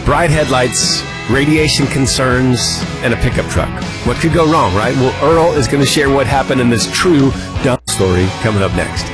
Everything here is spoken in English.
Bright headlights, radiation concerns, and a pickup truck. What could go wrong, right? Well, Earl is going to share what happened in this true dumb story coming up next.